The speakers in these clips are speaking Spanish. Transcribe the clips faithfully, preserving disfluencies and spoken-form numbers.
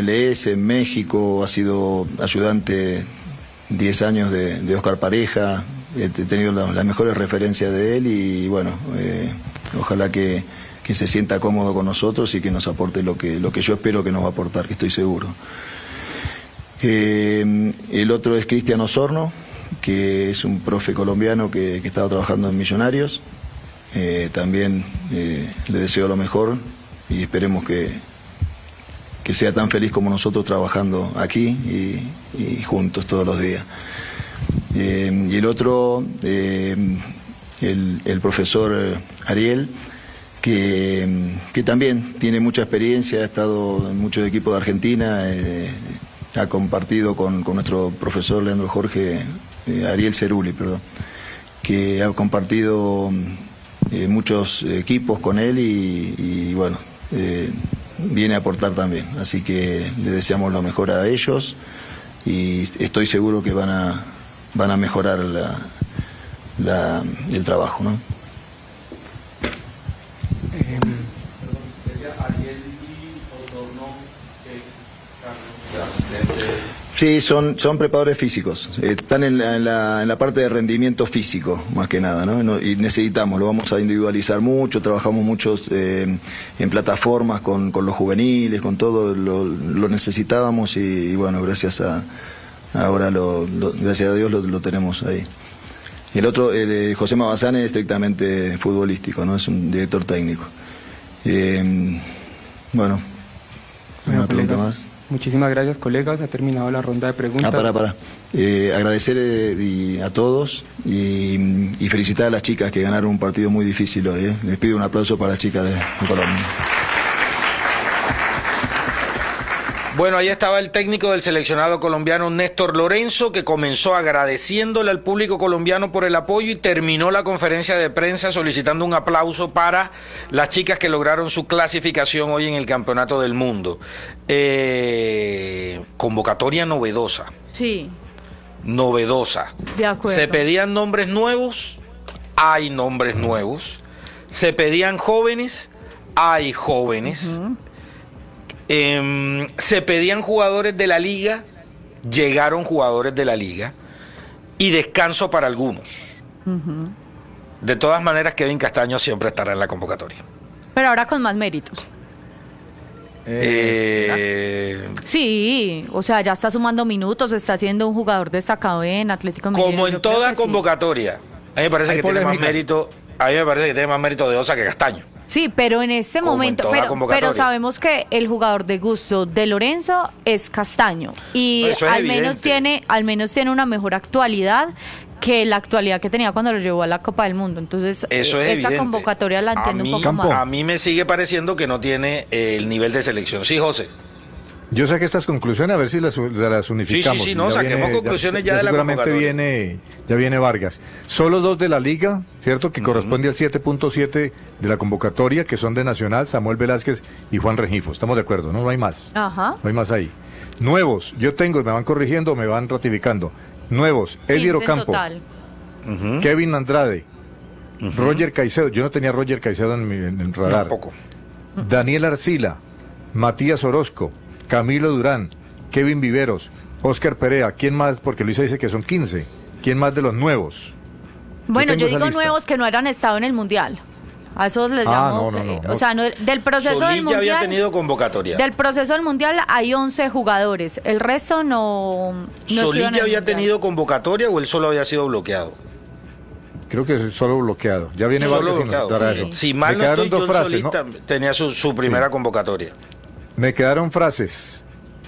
M L S, en México, ha sido ayudante diez años de, de Oscar Pareja, he tenido la, las mejores referencias de él y bueno, eh, ojalá que, que se sienta cómodo con nosotros y que nos aporte lo que, lo que yo espero que nos va a aportar, que estoy seguro. Eh, el otro es Cristian Osorno, que es un profe colombiano que, que estaba trabajando en Millonarios. Eh, también eh, le deseo lo mejor y esperemos que, que sea tan feliz como nosotros trabajando aquí y, y juntos todos los días. Eh, y el otro, eh, el, el profesor Ariel, que, que también tiene mucha experiencia, ha estado en muchos equipos de Argentina, eh, ha compartido con, con nuestro profesor Leandro Jorge, eh, Ariel Cerulli, perdón, que ha compartido eh, muchos equipos con él y, y bueno, eh, viene a aportar también, así que le deseamos lo mejor a ellos y estoy seguro que van a van a mejorar la, la, el trabajo, ¿no? Eh, Sí, son, son preparadores físicos, eh, están en la, en, la, en la parte de rendimiento físico, más que nada, ¿no? No, y necesitamos, lo vamos a individualizar mucho, trabajamos muchos eh, en plataformas con, con los juveniles, con todo, lo, lo necesitábamos y, y bueno, gracias a ahora, lo, lo, gracias a Dios lo, lo tenemos ahí. El otro, el, eh, José Mabazán, es estrictamente futbolístico, ¿no? Es un director técnico. Eh, bueno, bueno, una pregunta colega, más. Muchísimas gracias, colegas. Ha terminado la ronda de preguntas. Ah, para, para. Eh, agradecer eh, y a todos y, y felicitar a las chicas que ganaron un partido muy difícil hoy. Eh. Les pido un aplauso para las chicas de, de Colombia. Bueno, ahí estaba el técnico del seleccionado colombiano Néstor Lorenzo, que comenzó agradeciéndole al público colombiano por el apoyo y terminó la conferencia de prensa solicitando un aplauso para las chicas que lograron su clasificación hoy en el Campeonato del Mundo. Eh, convocatoria novedosa. Sí. Novedosa. De acuerdo. Se pedían nombres nuevos, hay nombres nuevos. Se pedían jóvenes, hay jóvenes. Uh-huh. Eh, se pedían jugadores de la liga, llegaron jugadores de la liga y descanso para algunos. Uh-huh. De todas maneras, Kevin Castaño siempre estará en la convocatoria. Pero ahora con más méritos. Eh, sí, o sea, ya está sumando minutos, está siendo un jugador destacado en Atlético Mineiro. Como en toda convocatoria. Sí. A mí me parece que tiene más mérito, a mí me parece que tiene más mérito de Osa que Castaño. Sí, pero en este Como momento, en pero, pero sabemos que el jugador de gusto de Lorenzo es Castaño y Eso es al evidente. menos tiene, al menos tiene una mejor actualidad que la actualidad que tenía cuando lo llevó a la Copa del Mundo. Entonces, Eso eh, es esta evidente. convocatoria la entiendo mí, un poco más. A mí me sigue pareciendo que no tiene eh, el nivel de selección. Sí, José. Yo saqué estas conclusiones, a ver si las, las unificamos. Sí, sí, sí, no, ya saquemos viene, conclusiones ya, ya, ya de la seguramente convocatoria. viene, ya viene Vargas. Solo dos de la liga, ¿cierto? Que uh-huh. corresponde al siete punto siete de la convocatoria, que son de Nacional, Samuel Velázquez y Juan Rengifo. Estamos de acuerdo, ¿no? No hay más. Ajá. No hay más ahí. Nuevos, yo tengo, me van corrigiendo, me van ratificando. Nuevos, Eddie Ocampo, uh-huh. Kevin Andrade, uh-huh. Roger Caicedo. Yo no tenía Roger Caicedo en mi en el radar. Tampoco. Daniel Arcila, Matías Orozco, Camilo Durán, Kevin Viveros, Oscar Perea. ¿Quién más? Porque Luisa dice que son quince. ¿Quién más de los nuevos? Bueno, yo, yo digo lista. nuevos que no eran estado en el Mundial. A esos les ah, llamo. No, no, no, que, no. O sea, no, del proceso Solís del Mundial. ya había tenido convocatoria. Del proceso del Mundial hay once jugadores. El resto no. no ¿Solís ya había mundial. tenido convocatoria o él solo había sido bloqueado? Creo que es solo bloqueado. Ya viene Solo Vargas bloqueado. Para Sí. eso. Si mal Me no estoy, dos John frases, Solís ¿no? tenía su, su primera sí. convocatoria. Me quedaron frases.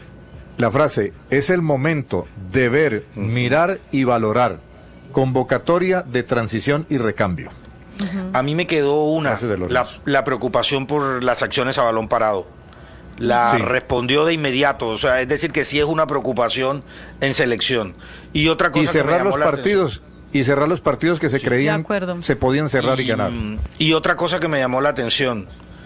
La frase, es el momento de ver, uh-huh. mirar y valorar. Convocatoria de transición y recambio. Uh-huh. A mí me quedó una, la, la preocupación por las acciones a balón parado. La sí. respondió de inmediato, o sea, es decir, que sí es una preocupación en selección. Y otra cosa y cerrar que me llamó los partidos atención. Y cerrar los partidos que se sí, creían se podían cerrar y, y ganar. Y otra cosa que me llamó la atención,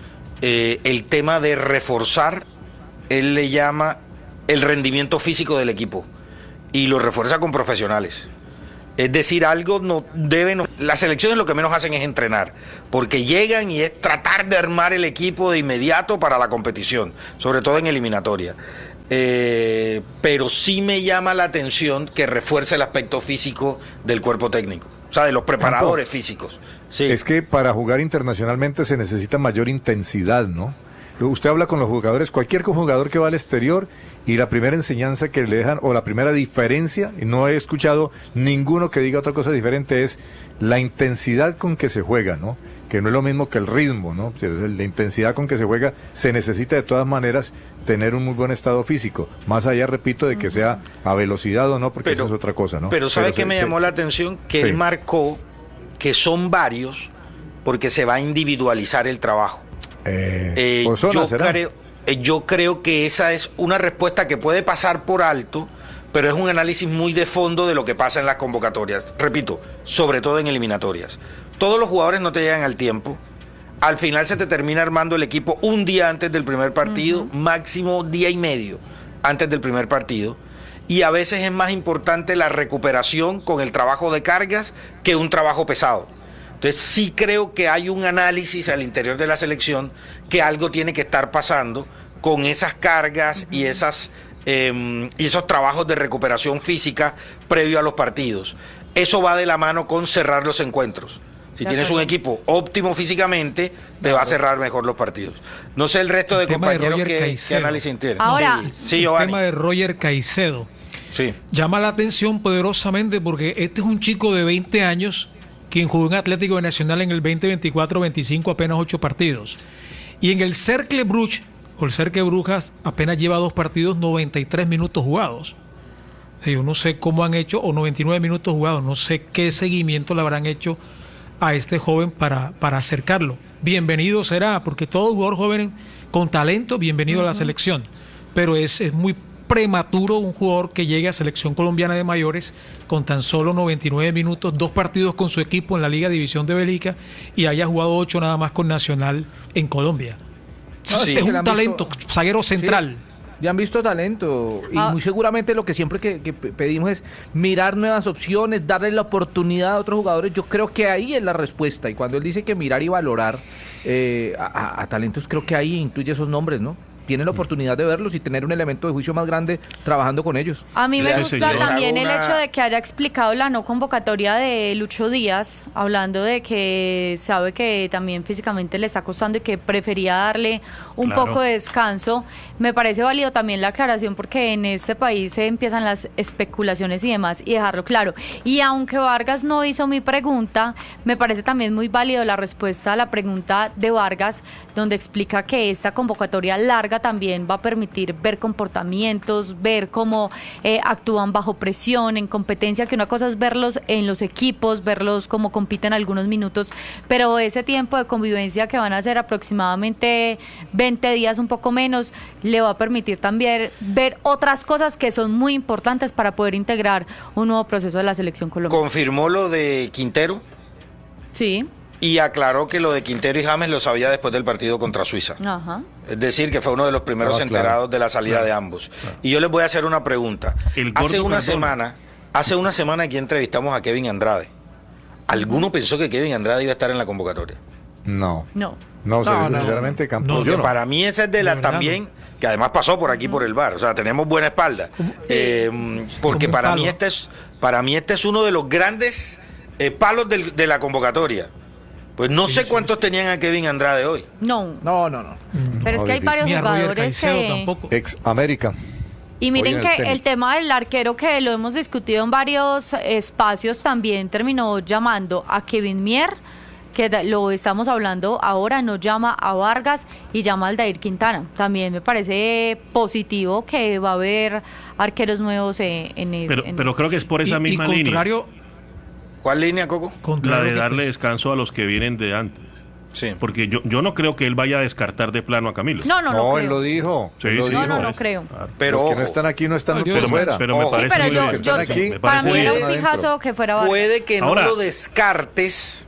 eh, el tema de reforzar, él le llama el rendimiento físico del equipo y lo refuerza con profesionales. Es decir, algo no deben, las selecciones lo que menos hacen es entrenar, porque llegan y es tratar de armar el equipo de inmediato para la competición, sobre todo en eliminatoria. eh, pero sí me llama la atención que refuerce el aspecto físico del cuerpo técnico, o sea, de los preparadores físicos. Sí. Es que para jugar internacionalmente se necesita mayor intensidad, ¿no? Usted habla con los jugadores, cualquier jugador que va al exterior, y la primera enseñanza que le dejan, o la primera diferencia, y no he escuchado ninguno que diga otra cosa diferente, es la intensidad con que se juega, ¿no? Que no es lo mismo que el ritmo, ¿no? La intensidad con que se juega, se necesita de todas maneras tener un muy buen estado físico, más allá, repito, de que sea a velocidad o no, porque pero, eso es otra cosa, ¿no? Pero ¿sabe pero qué se, me se, llamó la atención? Que sí. él marcó que son varios, porque se va a individualizar el trabajo. Eh, eh, por zona, yo, ¿será? creo, eh, yo creo que esa es una respuesta que puede pasar por alto, pero es un análisis muy de fondo de lo que pasa en las convocatorias. Repito, sobre todo en eliminatorias. Todos los jugadores no te llegan al tiempo. Al final se te termina armando el equipo un día antes del primer partido, uh-huh. máximo día y medio antes del primer partido. Y a veces es más importante la recuperación con el trabajo de cargas que un trabajo pesado. Entonces sí creo que hay un análisis al interior de la selección que algo tiene que estar pasando con esas cargas uh-huh. y esas eh, y esos trabajos de recuperación física previo a los partidos. Eso va de la mano con cerrar los encuentros. Si tienes un equipo óptimo físicamente, te va a cerrar mejor los partidos. No sé el resto de compañeros que, que análisis tienen. Ahora, sí, el tema de Roger Caicedo sí. llama la atención poderosamente porque este es un chico de veinte años quien jugó en Atlético de Nacional en el veinte veinticuatro veinticinco apenas ocho partidos. Y en el Cercle Bruges, o el Cercle Brujas, apenas lleva dos partidos, noventa y tres minutos jugados. Yo no sé cómo han hecho, o noventa y nueve minutos jugados, no sé qué seguimiento le habrán hecho a este joven para, para acercarlo. Bienvenido será, porque todo jugador joven con talento, bienvenido uh-huh. a la selección. Pero es, es muy prematuro un jugador que llegue a selección colombiana de mayores con tan solo noventa y nueve minutos, dos partidos con su equipo en la Liga División de Bélgica y haya jugado ocho nada más con Nacional en Colombia. Sí. Es un talento, visto, zaguero central. Sí. Ya han visto talento y ah. muy seguramente lo que siempre que, que pedimos es mirar nuevas opciones, darle la oportunidad a otros jugadores. Yo creo que ahí es la respuesta, y cuando él dice que mirar y valorar eh, a, a talentos, creo que ahí incluye esos nombres, ¿no? Tienen la oportunidad de verlos y tener un elemento de juicio más grande trabajando con ellos. A mí me Le gusta señor. también el Una... hecho de que haya explicado la no convocatoria de Lucho Díaz, hablando de que sabe que también físicamente le está costando y que prefería darle un claro. poco de descanso. Me parece válido también la aclaración porque en este país se empiezan las especulaciones y demás, y dejarlo claro. Y aunque Vargas no hizo mi pregunta, me parece también muy válido la respuesta a la pregunta de Vargas, donde explica que esta convocatoria larga también va a permitir ver comportamientos, ver cómo eh, actúan bajo presión, en competencia, que una cosa es verlos en los equipos, verlos cómo compiten algunos minutos, pero ese tiempo de convivencia que van a ser aproximadamente veinte días, un poco menos, le va a permitir también ver otras cosas que son muy importantes para poder integrar un nuevo proceso de la selección colombiana. ¿Confirmó lo de Quintero? Sí. Y aclaró que lo de Quintero y James lo sabía después del partido contra Suiza. Ajá. Es decir, que fue uno de los primeros ah, enterados claro. de la salida claro. de ambos. Claro. Y yo les voy a hacer una pregunta. Hace una perdón. semana, hace una semana aquí entrevistamos a Kevin Andrade. ¿Alguno pensó que Kevin Andrade iba a estar en la convocatoria? No. No. No, no, no sinceramente, Campo. No, yo no. Para mí esa es de las también, que además pasó por aquí, por el bar. O sea, tenemos buena espalda. Eh, porque para mí, este es, para mí este es uno de los grandes eh, palos del, de la convocatoria. Pues no sé cuántos tenían a Kevin Andrade hoy. No. No, no, no. Pero es que hay varios jugadores que... Ex América. Y miren que el tema del arquero, que lo hemos discutido en varios espacios, también terminó llamando a Kevin Mier, que lo estamos hablando ahora, no llama a Vargas y llama a Aldair Quintana. También me parece positivo que va a haber arqueros nuevos en, en Pero, en pero creo que es por esa y, misma y contrario, línea. ¿Cuál línea, Coco? La de darle descanso a los que vienen de antes. Sí. Porque yo, yo no creo que él vaya a descartar de plano a Camilo. No, no, no. No, creo. él lo dijo. Sí, él lo sí, dijo. No, no, no creo. Pero los ojo, que no están aquí no están pero, por fuera. Pero me Ojo. parece Sí, pero muy yo, bien. yo, aquí, me para parece mí era muy un bien. fijazo que fuera Vargas. puede que no Ahora, lo descartes,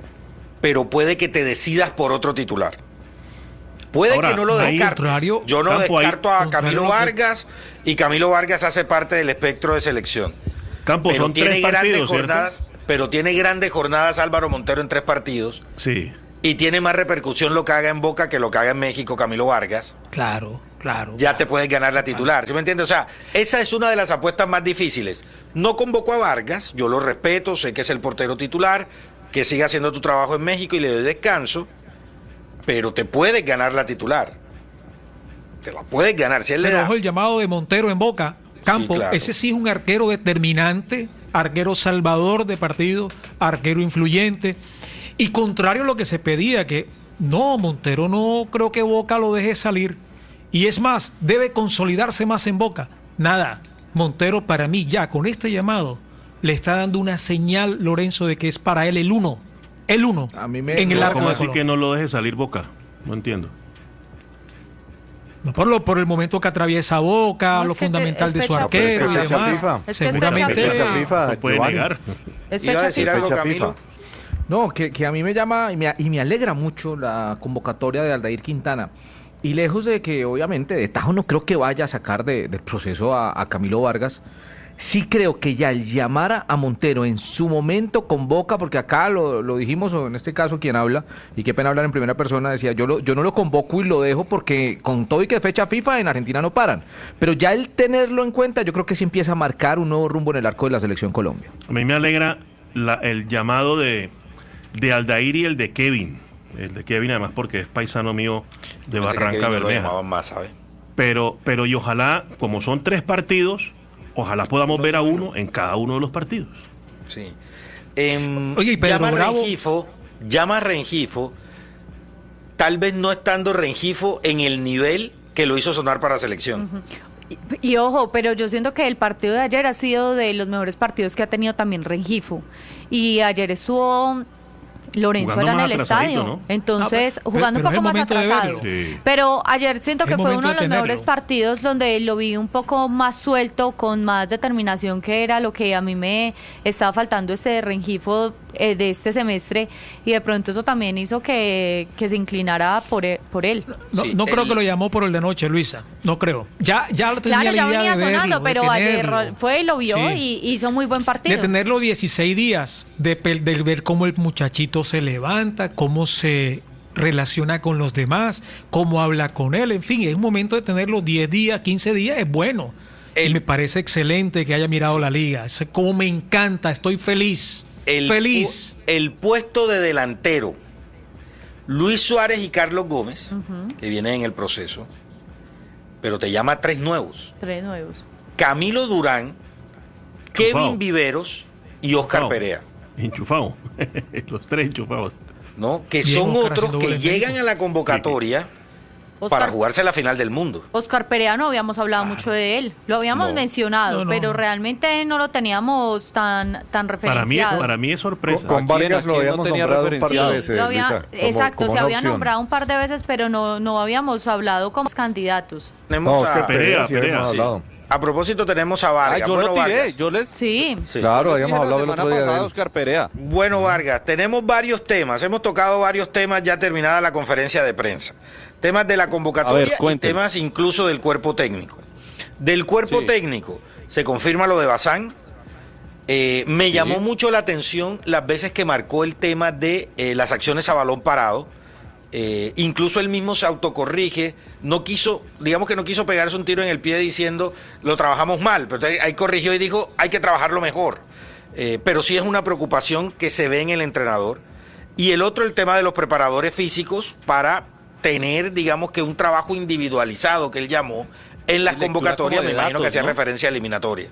pero puede que te decidas por otro titular. Puede ahora, que no lo descartes. Contrario, Yo no Campo, descarto ahí, a Camilo contrario, Vargas, y Camilo Vargas hace parte del espectro de selección. Campo, Pero son tiene tres grandes partidos, jornadas, ¿cierto? pero tiene grandes jornadas Álvaro Montero en tres partidos. Sí. Y tiene más repercusión lo que haga en Boca que lo que haga en México Camilo Vargas. claro. Claro. ya te puedes ganar la titular, ¿sí me entiendes? O sea, esa es una de las apuestas más difíciles. No convocó a Vargas, yo lo respeto, sé que es el portero titular, que siga haciendo tu trabajo en México y le doy descanso, pero te puedes ganar la titular. Te la puedes ganar. Si él le Pero da... ojo el llamado de Montero en Boca, Campo, Sí, claro. ese sí es un arquero determinante, arquero salvador de partido, arquero influyente, y contrario a lo que se pedía, que no, Montero no creo que Boca lo deje salir, y es más, debe consolidarse más en Boca. Nada, Montero para mí ya con este llamado le está dando una señal, Lorenzo, de que es para él el uno, el uno A mí me- en el no, arco ¿Cómo de así Colombia. que no lo deje salir Boca? No entiendo. No, por, lo, por el momento que atraviesa Boca, No, es lo que te- fundamental es de su fecha arquero y FIFA. demás. FIFA. Es que es Seguramente fecha FIFA. FIFA, No puede Giovanni. negar. Es ¿Iba a fecha decir FIFA. algo, Fecha Camilo? FIFA. No, que, que a mí me llama y me, y me alegra mucho la convocatoria de Aldair Quintana. Y lejos de que, obviamente, de tajo no creo que vaya a sacar de- del proceso a, a Camilo Vargas, sí creo que ya el llamar a Montero en su momento convoca, porque acá lo, lo dijimos, o en este caso quien habla, y qué pena hablar en primera persona, decía, yo, lo, yo no lo convoco y lo dejo porque con todo y que fecha FIFA en Argentina no paran. Pero ya el tenerlo en cuenta, yo creo que sí empieza a marcar un nuevo rumbo en el arco de la selección Colombia. A mí me alegra la- el llamado de, de Aldair y el de Kevin. El de Kevin, además, porque es paisano mío de Pensé que Barranca Kevin no lo Bermeja. llamaban más, ¿sabes? Pero, pero y ojalá, como son tres partidos, ojalá podamos ver a uno en cada uno de los partidos. Sí. Em, Oye, y Pedro llama a Bravo- Rengifo, llama a Rengifo, tal vez no estando Rengifo en el nivel que lo hizo sonar para la selección. Y, y ojo, pero yo siento que el partido de ayer ha sido de los mejores partidos que ha tenido también Rengifo. Y ayer estuvo Lorenzo Jugando era en más el atrasadito, estadio, ¿no? entonces Ah, pero- jugando pero un es poco el más momento de atrasado. verlo. Sí. Pero ayer siento Es que fue momento uno de de los tenerlo. mejores partidos donde lo vi un poco más suelto, con más determinación, que era lo que a mí me estaba faltando este Rengifo eh, de este semestre, y de pronto eso también hizo que, que se inclinara por él. Por él. No, Sí, no creo el- que lo llamó por el de noche, Luisa. No creo. Ya, ya lo tenía Claro, la ya idea venía de verlo, sonando, de pero ayer tenerlo. fue y lo vio Sí. y hizo muy buen partido. De tenerlo dieciséis días, de, pe- de ver cómo el muchachito se levanta, cómo se relaciona con los demás, cómo habla con él, en fin, es un momento de tenerlo diez días, quince días, es bueno. El- y me parece excelente que haya mirado la liga. Es como me encanta, estoy feliz. El, feliz. pu- el puesto de delantero, Luis Suárez y Carlos Gómez, que vienen en el proceso, pero te llama tres nuevos. Tres nuevos. Camilo Durán, Enchufado. Kevin Viveros y Oscar Enchufado. Perea, Enchufado. Los tres enchufados. ¿no? Que Bien, son Oscar otros haciendo que goles llegan México. a la convocatoria Oscar, para jugarse la final del mundo. Oscar Perea no habíamos hablado mucho de él, lo habíamos No. mencionado, No, no, pero no. realmente no lo teníamos tan, tan Para mí, referenciado. para mí es sorpresa. Con, con ¿A quién? Vargas ¿A lo quién no habíamos tenía nombrado un par de referenciado? veces, Lo había- Luisa, como- exacto, como se una había opción. nombrado un par de veces, pero no, no habíamos hablado como candidatos. Tenemos No, a, Oscar Perea, Perea, sí habíamos Perea, sí. hablado. a propósito, tenemos a Ah, Vargas. yo bueno, lo tiré, Vargas. yo les... Sí, Sí. Claro, yo les habíamos dije la hablado el semana otro día de pasada él. de Oscar Perea. Bueno, Vargas, tenemos varios temas. Hemos tocado varios temas ya terminada la conferencia de prensa. Temas de la A convocatoria ver, y cuénteme. temas incluso del cuerpo técnico. Del cuerpo Sí. técnico se confirma lo de Bazán. Eh, me Sí. llamó mucho la atención las veces que marcó el tema de eh, las acciones a balón parado. Eh, incluso él mismo se autocorrige, no quiso, digamos que no quiso pegarse un tiro en el pie diciendo lo trabajamos mal, pero ahí, ahí corrigió y dijo hay que trabajarlo mejor. Eh, pero sí es una preocupación que se ve en el entrenador. Y el otro, el tema de los preparadores físicos para tener, digamos que un trabajo individualizado que él llamó en las Lectura convocatorias, como me de imagino que datos, hacía ¿no? referencia a eliminatoria.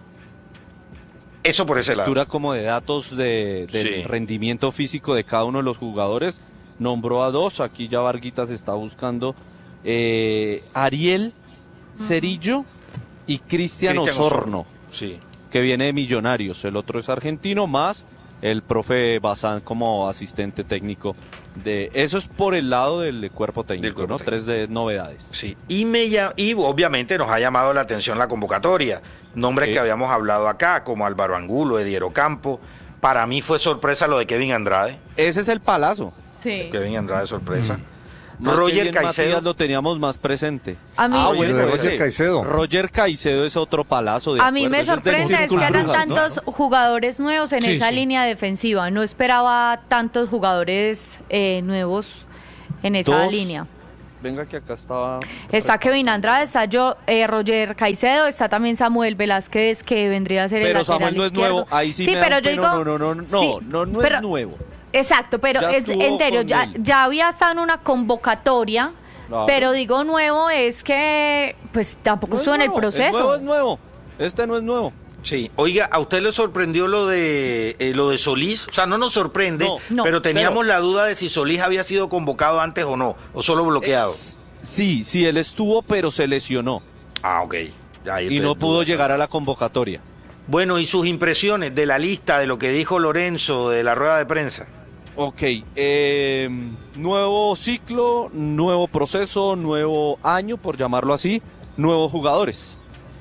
Eso por ese lado. Lectura como de datos de, del Sí. rendimiento físico de cada uno de los jugadores. Nombró a dos, aquí ya Varguitas está buscando eh, Ariel Cerillo y Cristian Cristian Osorno, Sí. que viene de Millonarios. El otro es argentino, más el profe Bazán como asistente técnico. De eso es por el lado del cuerpo técnico, cuerpo ¿no? técnico. Tres de novedades. Sí, y, me, lla- y obviamente nos ha llamado la atención la convocatoria. Nombres Sí. que habíamos hablado acá, como Álvaro Angulo, Ediero Campo. Para mí fue sorpresa lo de Kevin Andrade. Ese es el palazo. sí. Kevin Andrade, sorpresa. Más que Roger bien Caicedo. Matías lo teníamos más presente. A mí- ah, Oye, bueno, de Roger ese. Caicedo. Roger Caicedo es otro palazo. De A mí acuerdo, me ese es de sorprende es que Círculo hayan Cruz, ¿no? tantos jugadores nuevos en Sí, esa sí. línea defensiva. No esperaba tantos jugadores eh, nuevos en esa Dos. línea. venga que acá estaba... Está Kevin Andrade, está yo, eh, Roger Caicedo, está también Samuel Velázquez, que vendría a ser el Pero lateral Samuel no es izquierdo. nuevo, ahí sí, sí me pero da yo un digo, pelo, no, no, no, sí, no, no, no pero, es nuevo. Exacto, pero Ya es estuvo entero, con ya, él. ya había estado en una convocatoria, Claro. pero digo nuevo es que pues tampoco No es estuvo en el nuevo, proceso. Es nuevo, es nuevo. Este no es nuevo. Sí, oiga, ¿a usted le sorprendió lo de eh, lo de Solís? O sea, no nos sorprende, No, no. pero teníamos Cero. la duda de si Solís había sido convocado antes o no, o solo bloqueado. Es- sí, sí, él estuvo, pero se lesionó Ah, ok. Ya, ahí y te- no pudo dudas. llegar a la convocatoria. Bueno, ¿y sus impresiones de la lista, de lo que dijo Lorenzo, de la rueda de prensa? Ok, eh, nuevo ciclo, nuevo proceso, nuevo año, por llamarlo así, nuevos jugadores.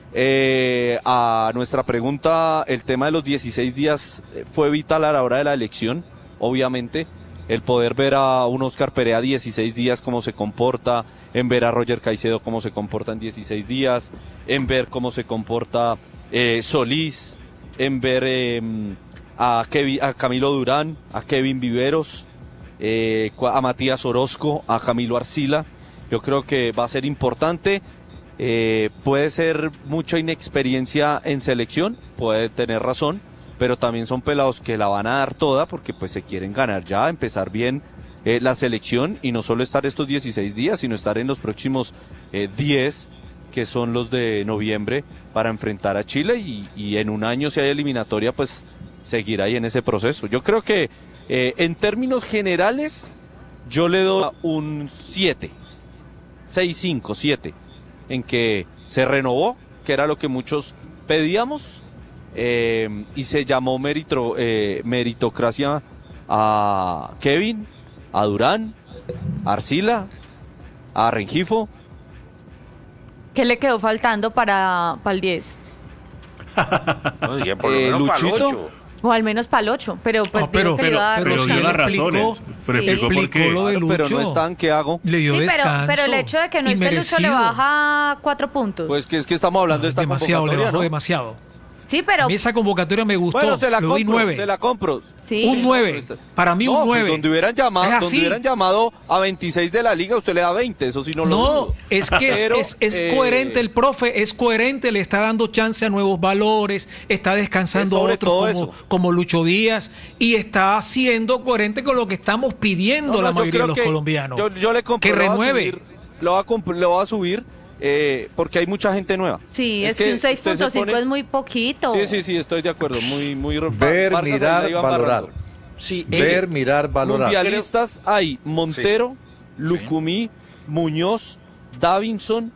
Eh, a nuestra pregunta, el tema de los dieciséis días eh, fue vital a la hora de la elección, obviamente. El poder ver a un Oscar Perea dieciséis días cómo se comporta, en ver a Roger Caicedo cómo se comporta en dieciséis días, en ver cómo se comporta eh, Solís, en ver eh, a, Kevin, a Camilo Durán, a Kevin Viveros, eh, a Matías Orozco, a Camilo Arcila. Yo creo que va a ser importante. Eh, puede ser mucha inexperiencia en selección, puede tener razón, pero también son pelados que la van a dar toda porque pues se quieren ganar ya, empezar bien eh, la selección y no solo estar estos dieciséis días, sino estar en los próximos eh, diez, que son los de noviembre, para enfrentar a Chile y, y en un año, si hay eliminatoria, pues seguir ahí en ese proceso. Yo creo que eh, en términos generales yo le doy un siete, seis, cinco, siete, en que se renovó, que era lo que muchos pedíamos, eh, y se llamó merito, eh, meritocracia a Kevin, a Durán, a Arcila, a Rengifo. ¿Qué le quedó faltando para, para el diez? No, diría, por lo Eh, menos para el Luchito. ocho. O al menos para el ocho, pero pues Ah, pero- digo que le pero- iba a dar Pero dio descanso. las explicó- razones. Pero sí. explicó por Explicó qué. lo de Claro, pero no Lucho. están, ¿qué hago? Le dio Sí, pero, descanso. pero el hecho de que no y esté Lucho le merecido. baja cuatro puntos. Pues que es que estamos hablando No, de es esta demasiado, le convocatoria, bajó ¿no? demasiado. sí, pero A mí esa convocatoria me gustó. Bueno, se la le doy compro, nueve. se la compro. sí. Un nueve. Para mí un No, pues nueve. donde hubieran llamado, Es donde así. hubieran llamado a veintiséis de la liga, usted le da veinte, eso sí no lo No, dudo. es que es, Pero, es- es eh, coherente el profe, es coherente, le está dando chance a nuevos valores, está descansando Es a sobre otros todo como, eso. como Lucho Díaz y está siendo coherente con lo que estamos pidiendo No, no, la yo mayoría de creo los que colombianos. Yo, yo le compro, que lo voy a renueve. subir, Lo va a, comp- lo va a subir eh, porque hay mucha gente nueva. Sí, es, que, un usted seis punto se cinco pone- es muy poquito. Sí, sí, sí, estoy de acuerdo. Muy, muy. Ver, Vargas ahí mirar, la iban valorar. barrando. Sí, Ver, eh, mirar, valorar. Mundialistas hay Montero, Lucumí, Muñoz, Davinson,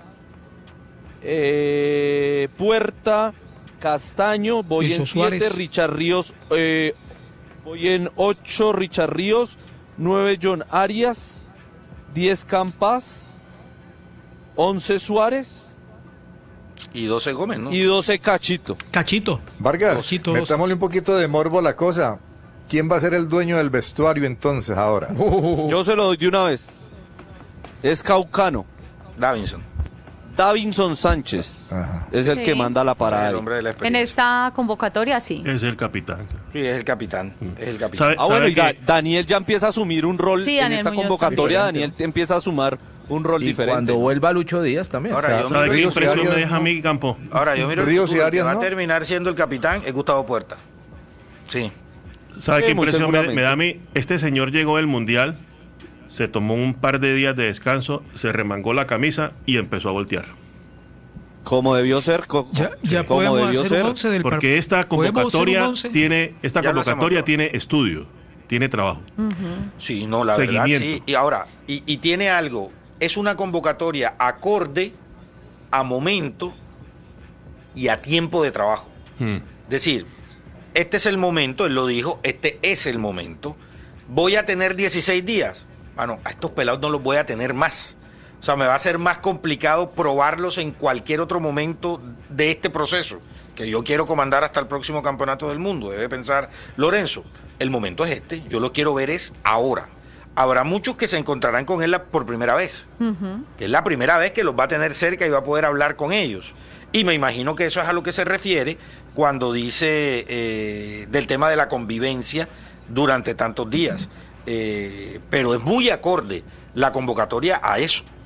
eh, Puerta, Castaño, voy Wilson en siete, Suárez. Richard Ríos, eh, voy en ocho, Richard Ríos, nueve, John Arias, diez, Campas, once, Suárez y doce Gómez, ¿no? y doce, Cachito. Cachito. Vargas, Cositos. metámosle un poquito de morbo a la cosa. ¿Quién va a ser el dueño del vestuario entonces ahora? Yo se lo doy de una vez. Es Caucano. Davinson, Davinson Sánchez Ajá. es el Sí. que manda la parada. el ahí. hombre de la En experiencia. esta convocatoria sí. Es el capitán. Sí, es el capitán, es el capitán. ¿Sabe- Ah, bueno, y Da- que- Daniel ya empieza a asumir un rol Sí, en Daniel esta Muñoz convocatoria. también. Daniel te empieza a sumar un rol Y diferente. cuando vuelva Lucho Díaz también. Ahora, O sea, yo ¿Sabe miro, qué Ríos y impresión Arias, me deja ¿no? a mí, Campo? ahora, yo miro el Ríos y futuro, el que Arias, va a ¿no? terminar siendo el capitán es Gustavo Puerta. Sí. ¿Sabe Sí, qué muy impresión me, seguramente. me da a mí? Este señor llegó del Mundial, se tomó un par de días de descanso, se remangó la camisa y empezó a voltear. Como debió ser. co- Ya, ya como podemos debió hacer ser. un once del par- Porque esta ¿Podemos hacer un convocatoria once? tiene, esta Ya lo convocatoria hacemos todo. tiene estudio, tiene trabajo. Sí, no, la verdad Seguimiento. sí. Y ahora, y, y tiene algo, es una convocatoria acorde a momento y a tiempo de trabajo. Hmm. Es decir, este es el momento, él lo dijo, este es el momento. Voy a tener dieciséis días. Bueno, a estos pelados no los voy a tener más. O sea, me va a ser más complicado probarlos en cualquier otro momento de este proceso, que yo quiero comandar hasta el próximo campeonato del mundo. Debe pensar Lorenzo, el momento es este, yo lo quiero ver es ahora. Habrá muchos que se encontrarán con él la- por primera vez, Ujú. que es la primera vez que los va a tener cerca y va a poder hablar con ellos. Y me imagino que eso es a lo que se refiere cuando dice eh, del tema de la convivencia durante tantos días. Eh, pero es muy acorde la convocatoria a eso.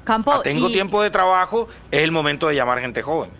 Campo, Ah, tengo y- tiempo de trabajo, es el momento de llamar gente joven.